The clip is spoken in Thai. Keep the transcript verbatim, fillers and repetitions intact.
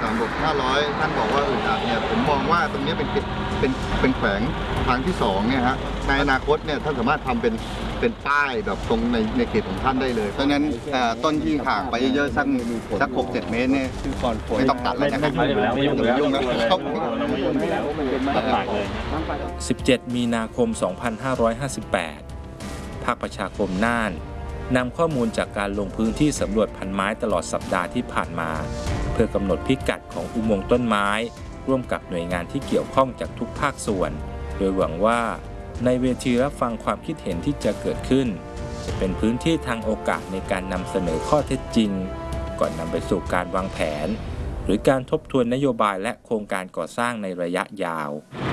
ามบอกห้าร้อยท่านบอกว่าอึดอัดเนี่ยผมมองว่าตรงนี้เป็นเป็นเป็นแขวงทางที่สองเนี่ยฮะในอนาคตเนี่ยท่านสามารถทำเป็นเป็นป้ายแบบตรงในในเขตของท่านได้เลยเพราะฉะนั้นต้นที่ห่างไปเยอะๆสักสักหกเจ็ดเมตรเนี่ยไม่ต้องตัดแล้วนะครับไม่ยุ่งแล้วสิบเจ็ดมีนาคมสองพันห้าร้อยห้าสิบแปดภาคประชาคมน่านนำข้อมูลจากการลงพื้นที่สำรวจพันไม้ตลอดสัปดาห์ที่ผ่านมาเพื่อกำหนดพิกัดของอุโมงค์ต้นไม้ร่วมกับหน่วยงานที่เกี่ยวข้องจากทุกภาคส่วนโดยหวังว่าในเวทีรับฟังความคิดเห็นที่จะเกิดขึ้นจะเป็นพื้นที่ทางโอกาสในการนำเสนอข้อเท็จจริงก่อนนำไปสู่การวางแผนหรือการทบทวนนโยบายและโครงการก่อสร้างในระยะยาว